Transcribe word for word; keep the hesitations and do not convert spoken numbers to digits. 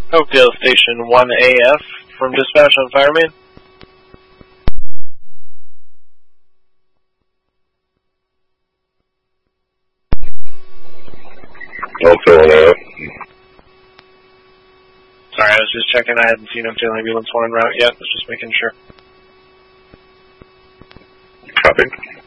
Oakdale Station one A F from dispatch on Fireman. Oakdale one A F. Sorry, I was just checking. I hadn't seen Oakdale Ambulance one en route yet. I was just making sure. Copy.